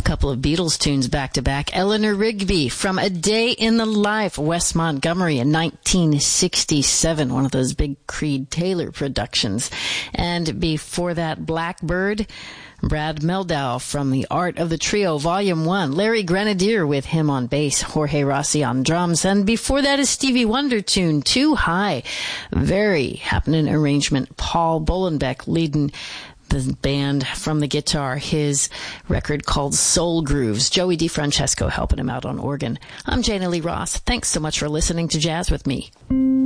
couple of Beatles tunes back to back. Eleanor Rigby from A Day in the Life, Wes Montgomery in 1967, one of those big Creed Taylor productions. And before that, Blackbird, Brad Meldau from The Art of the Trio, Volume 1. Larry Grenadier with him on bass, Jorge Rossi on drums. And before that, a Stevie Wonder tune, Too High. Very happening arrangement. Paul Bolenbeck leading the band from the guitar, his record called Soul Grooves. Joey DeFrancesco helping him out on organ. I'm Jana Lee Ross. Thanks so much for listening to Jazz with Me.